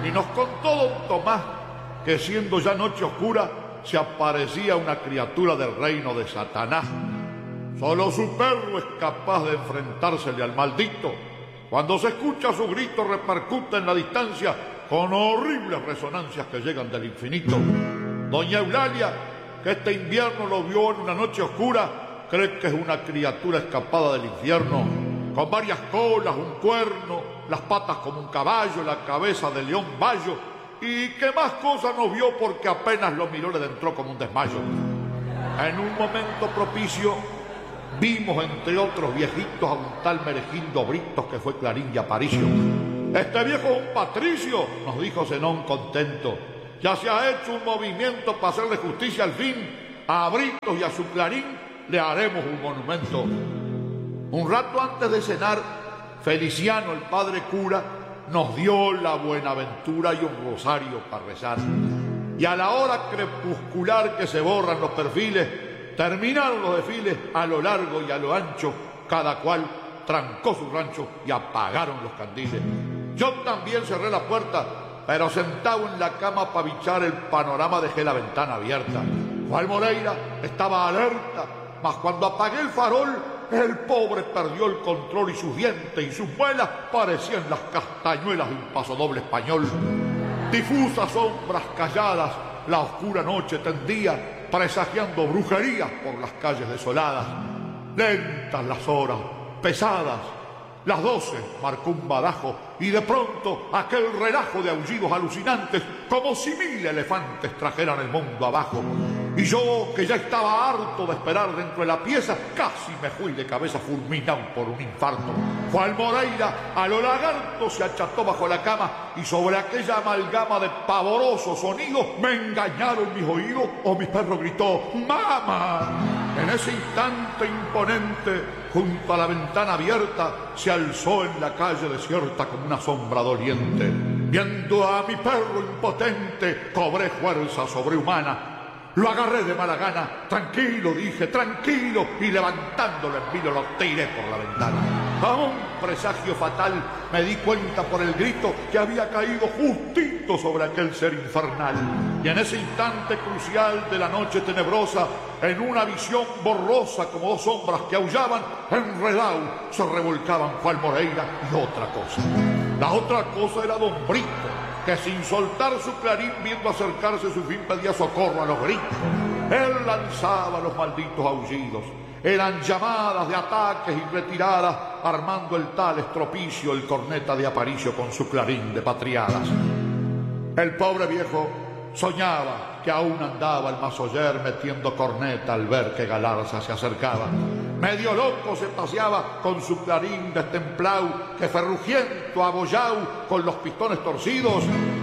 y nos contó don Tomás que siendo ya noche oscura se aparecía una criatura del reino de Satanás. Solo su perro es capaz de enfrentársele al maldito. Cuando se escucha su grito repercute en la distancia con horribles resonancias que llegan del infinito. Doña Eulalia, que este invierno lo vio en una noche oscura, cree que es una criatura escapada del infierno, con varias colas, un cuerno, las patas como un caballo, la cabeza de león bayo, y que más cosas no vio porque apenas lo miró le entró como un desmayo. En un momento propicio vimos entre otros viejitos a un tal Meregindo Britos que fue Clarín y Aparicio. Este viejo es un patricio, nos dijo Zenón contento. Ya se ha hecho un movimiento para hacerle justicia al fin. A Britos y a su Clarín le haremos un monumento. Un rato antes de cenar, Feliciano, el padre cura, nos dio la buenaventura y un rosario para rezar. Y a la hora crepuscular que se borran los perfiles, terminaron los desfiles a lo largo y a lo ancho, cada cual trancó su rancho y apagaron los candiles. Yo también cerré la puerta, pero sentado en la cama para bichar el panorama dejé la ventana abierta. Juan Moreira estaba alerta, mas cuando apagué el farol, el pobre perdió el control y sus dientes y sus muelas parecían las castañuelas de un pasodoble español. Difusas sombras calladas la oscura noche tendía, presagiando brujerías por las calles desoladas. Lentas las horas, pesadas, las 12 marcó un badajo y de pronto aquel relajo de aullidos alucinantes como si 1000 elefantes trajeran el mundo abajo. Y yo, que ya estaba harto de esperar dentro de la pieza, casi me fui de cabeza fulminado por un infarto. Juan Moreira a lo lagarto se acható bajo la cama y sobre aquella amalgama de pavorosos sonidos me engañaron mis oídos o mi perro gritó ¡Mamá! En ese instante imponente, junto a la ventana abierta, se alzó en la calle desierta como una sombra doliente. Viendo a mi perro impotente, cobré fuerza sobrehumana. Lo agarré de mala gana, tranquilo, dije, tranquilo, y levantándolo en vilo lo tiré por la ventana. A un presagio fatal me di cuenta por el grito que había caído justito sobre aquel ser infernal. Y en ese instante crucial de la noche tenebrosa, en una visión borrosa como 2 sombras que aullaban, enredado se revolcaban Juan Moreira y otra cosa. La otra cosa era don Brito, que sin soltar su clarín viendo acercarse su fin pedía socorro a los gritos. Él lanzaba los malditos aullidos. Eran llamadas de ataques y retiradas, armando el tal estropicio el corneta de Aparicio con su clarín de patriadas. El pobre viejo soñaba que aún andaba el masoller metiendo corneta al ver que Galarza se acercaba. Medio loco se paseaba con su clarín destemplao, que ferrugiento, abollao, con los pistones torcidos,